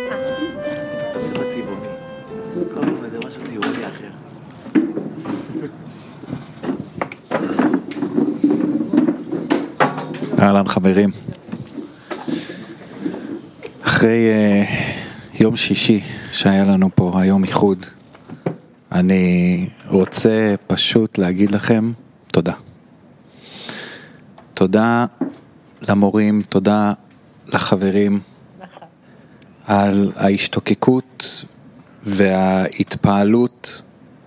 תמיד בצבעוני. כל פעם זה משהו צבעוני אחר. אהלן חברים, אחרי יום שישי שהיה לנו פה, היום איחוד, אני רוצה פשוט להגיד לכם תודה. תודה למורים, תודה לחברים על ההשתוקקות וההתפעלות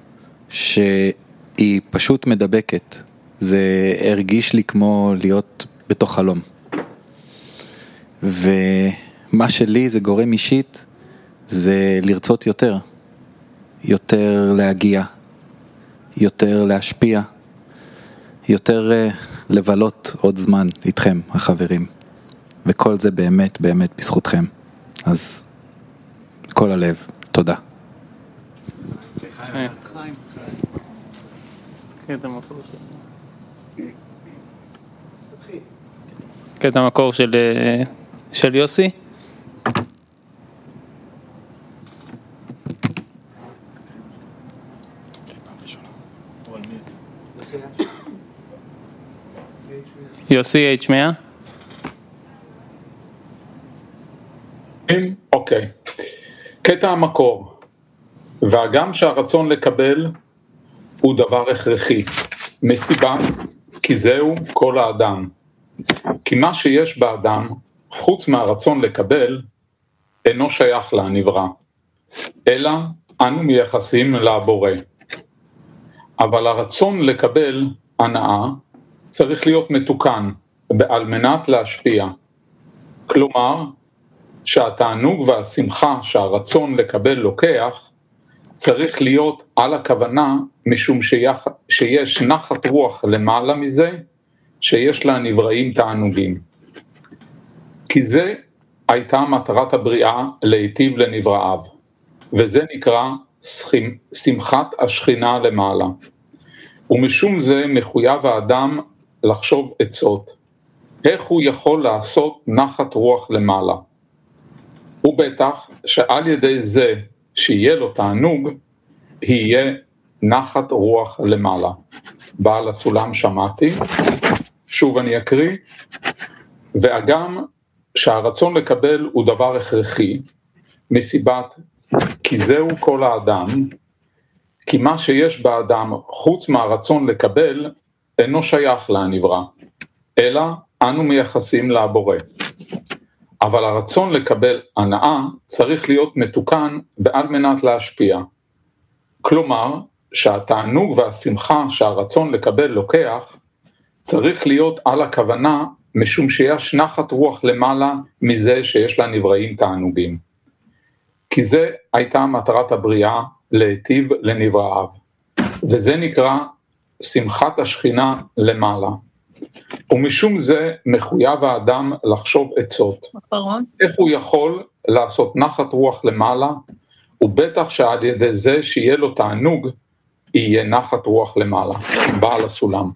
שהיא פשוט מדבקת. זה הרגיש לי כמו להיות בתוך חלום. ומה שלי זה גורם אישית, זה לרצות יותר. יותר להגיע, יותר להשפיע, יותר לבלות עוד זמן איתכם, החברים. וכל זה באמת באמת בזכותכם. אז כל הלב, תודה. קטע המקור של יוסי. יוסי H100. אוקיי. קטע המקור. והגם שהרצון לקבל הוא דבר הכרחי, מסיבה כי זהו כל האדם. כי מה שיש באדם, חוץ מהרצון לקבל, אינו שייך לנברא, אלא אנו מייחסים לבורא. אבל הרצון לקבל הנאה צריך להיות מתוקן, על מנת להשפיע. כלומר, שהתענוג והשמחה שהרצון לקבל לוקח, צריך להיות על הכוונה, משום שיש נחת רוח למעלה מזה, שיש לה נבראים תענוגים. כי זה הייתה מטרת הבריאה להיטיב לנבראיו, וזה נקרא שמחת השכינה למעלה. ומשום זה מחויב האדם לחשוב עצות. איך הוא יכול לעשות נחת רוח למעלה? ובטח שעל ידי זה שיהיה לו תענוג, יהיה נחת רוח למעלה. בעל הסולם שמעתי, שוב אני אקריא, והגם שהרצון לקבל הוא דבר הכרחי, מסיבת כי זהו כל האדם, כי מה שיש באדם חוץ מהרצון לקבל, אינו שייך לנברא, אלא אנו מייחסים לבורא. אבל הרצון לקבל הנאה צריך להיות מתוקן על מנת להשפיע. כלומר, שהתענוג והשמחה שהרצון לקבל לוקח, צריך להיות על הכוונה, משום שיש נחת רוח למעלה מזה שיש לה נבראים תענוגים. כי זה הייתה מטרת הבריאה להיטיב לנבראיו, וזה נקרא שמחת השכינה למעלה. ומשום זה מחויב האדם לחשוב עצות. איך הוא יכול לעשות נחת רוח למעלה, ובטח שעל ידי זה שיהיה לו תענוג, יהיה נחת רוח למעלה. בעל הסולם.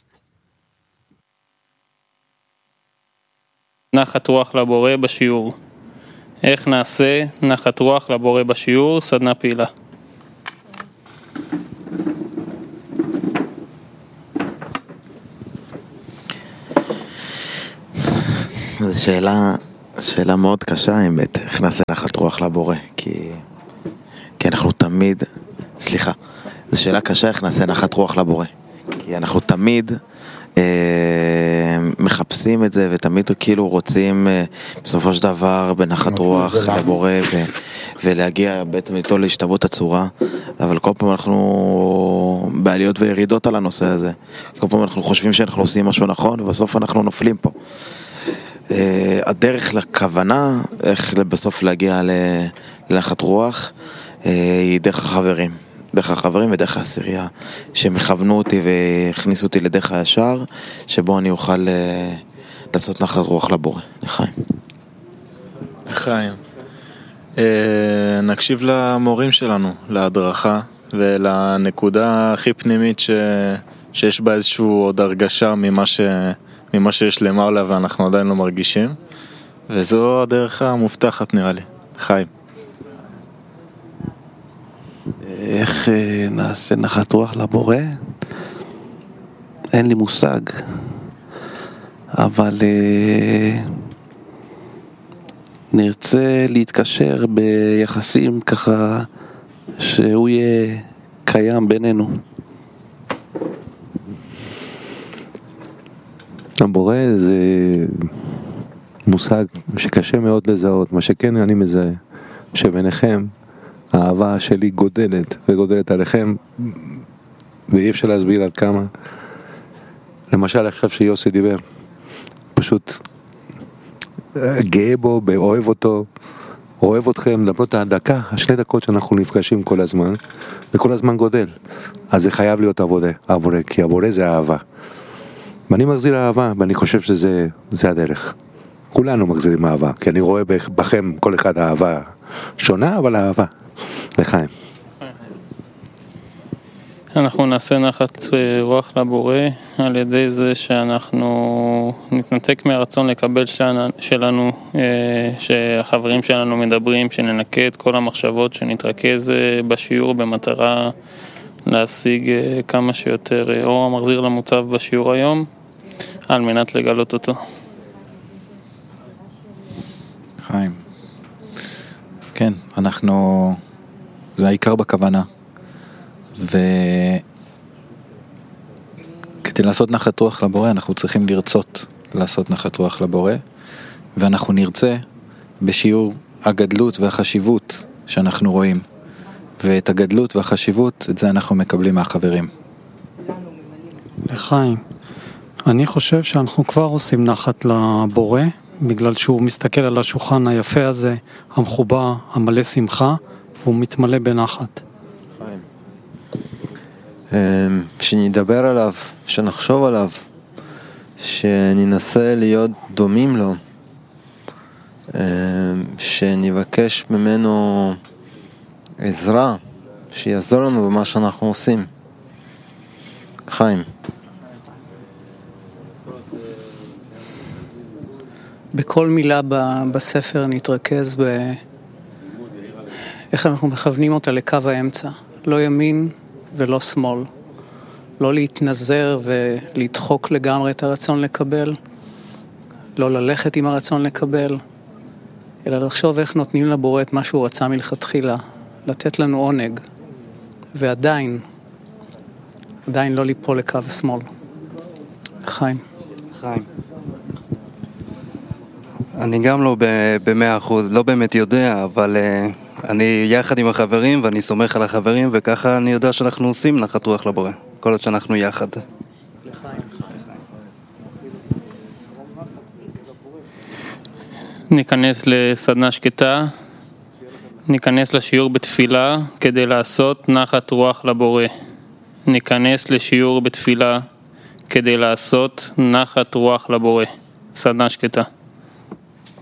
נחת רוח לבורא בשיעור. איך נעשה נחת רוח לבורא בשיעור? סדנה פעילה. זו שאלה מאוד קשה, האמת, איך נעשה נחת רוח לבורא, כי אנחנו תמיד, זו שאלה קשה, איך נעשה נחת רוח לבורא, כי אנחנו תמיד מחפשים את זה, ותמיד כאילו רוצים בסופו של דבר בנחת רוח לבורא, ולהגיע בעצם איתו להשתוות הצורה, אבל כל פעם אנחנו בעליות וירידות על הנושא הזה, כל פעם אנחנו חושבים שאנחנו עושים משהו נכון, ובסוף אנחנו נופלים פה. הדרך לכוונה, איך בסוף להגיע לנחת רוח, היא דרך החברים. דרך החברים ודרך העשירייה, שמכוונו אותי והכניסו אותי לדרך הישר, שבו אני אוכל לעשות נחת רוח לבורא. לחיים. לחיים. נקשיב למורים שלנו, להדרכה, ולנקודה הכי פנימית שיש בה איזשהו עוד הרגשה ממה שיש למעלה ואנחנו עדיין לא מרגישים, וזו הדרך המובטחת נראה לי. חיים. איך נעשה נחת רוח לבורא? אין לי מושג, אבל נרצה להתקשר ביחסים ככה שהוא יהיה קיים בינינו. הבורא זה מושג שקשה מאוד לזהות. מה שכן אני מזהה שביניכם האהבה שלי גודלת וגודלת עליכם, ואי אפשר להסביר עד כמה. למשל עכשיו שיוסי דיבר, פשוט גאה בו, אוהב אותו, אוהב אתכם, למרות הדקה, 2 דקות שאנחנו נפגשים כל הזמן, וכל הזמן גודל. אז זה חייב להיות הבורא, כי הבורא זה אהבה. ואני מחזיר אהבה, ואני חושב שזה הדרך. כולנו מחזירים אהבה, כי אני רואה בכם כל אחד אהבה שונה, אבל אהבה. לחיים. אנחנו נעשה נחת רוח לבורא על ידי זה שאנחנו נתנתק מהרצון לקבל שלנו, שהחברים שלנו מדברים, שננקה את כל המחשבות, שנתרכז בשיעור במטרה להשיג כמה שיותר אור המחזיר למוצב בשיעור היום, על מנת לגלות אותו. חיים. כן, זה העיקר בכוונה. וכדי לעשות נחת רוח לבורא אנחנו צריכים לרצות לעשות נחת רוח לבורא, ואנחנו נרצה בשיעור הגדלות והחשיבות שאנחנו רואים, ואת הגדלות והחשיבות את זה אנחנו מקבלים מהחברים. לחיים, אני חושב שאנחנו כבר עושים נחת לבורא, בגלל שהוא מסתכל על השולחן היפה הזה, המחובר, המלא שמחה, והוא מתמלא בנחת. שנדבר עליו, שנחשוב עליו, שננסה להיות דומים לו, שנבקש ממנו עזרה, שיעזור לנו במה שאנחנו עושים. חיים. בכל מילה בספר נתרכז איך אנחנו מכוונים אותה לקו האמצע, לא ימין ולא שמאל, לא להתנזר ולדחוק לגמרי את הרצון לקבל, לא ללכת עם הרצון לקבל, אלא לחשוב איך נותנים לבורא את מה שהוא רצה מלכתחילה, לתת לנו עונג, ועדיין לא ליפול לקו השמאל. חיים. חיים. אני גם לא ב100%, לא באמת יודע, אבל אני יחד עם החברים ואני סומך על החברים, וככה אני יודע שאנחנו עושים נחת רוח לבורא, כל עוד שאנחנו יחד. ניכנס לסדנה שקטה, ניכנס לשיעור בתפילה כדי לעשות נחת רוח לבורא. ניכנס לשיעור בתפילה כדי לעשות נחת רוח לבורא. סדנה שקטה.